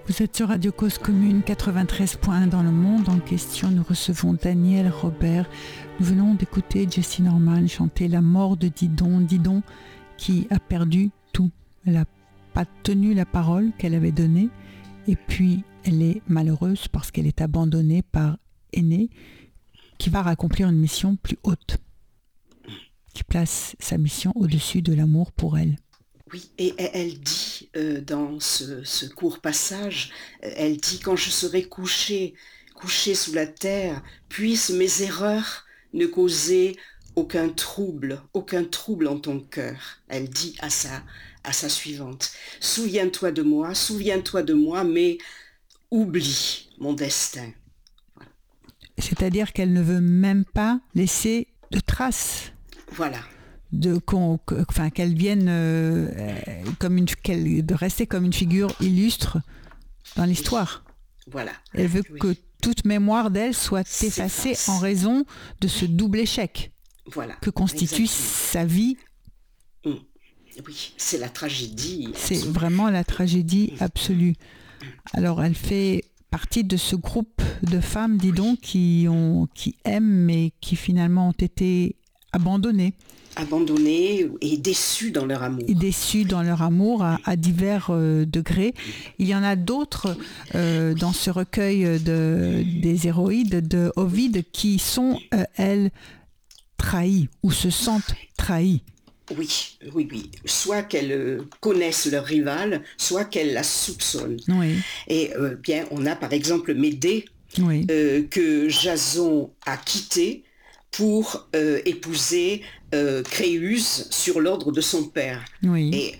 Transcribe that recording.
Vous êtes sur Radio Cause Commune 93.1 dans le monde. En question, nous recevons Daniel Robert. Nous venons d'écouter Jessie Norman chanter La mort de Didon. Didon qui a perdu tout. Elle n'a pas tenu la parole qu'elle avait donnée. Et puis, elle est malheureuse parce qu'elle est abandonnée par Aîné, qui va accomplir une mission plus haute, qui place sa mission au-dessus de l'amour pour elle. Oui, et elle dit dans ce court passage, elle dit « Quand je serai couchée sous la terre, puissent mes erreurs ne causer aucun trouble en ton cœur. » Elle dit à sa suivante « Souviens-toi de moi, mais oublie mon destin. » Voilà. C'est-à-dire qu'elle ne veut même pas laisser de traces. Voilà. Qu'elle vienne de rester comme une figure illustre dans l'histoire. Voilà. Elle veut que toute mémoire d'elle soit effacée en raison de ce double échec que constitue sa vie. Oui, c'est la tragédie. C'est vraiment la tragédie absolue. Alors elle fait partie de ce groupe de femmes, dis donc, qui aiment mais qui finalement ont été abandonnées et déçues dans leur amour. À divers degrés. Il y en a d'autres dans ce recueil des héroïdes de Ovide qui sont, elles, trahies ou se sentent trahies. Oui. Soit qu'elles connaissent leur rivale, soit qu'elles la soupçonnent. Oui. Et on a par exemple Médée, que Jason a quitté pour épouser Créuse sur l'ordre de son père. Oui. Et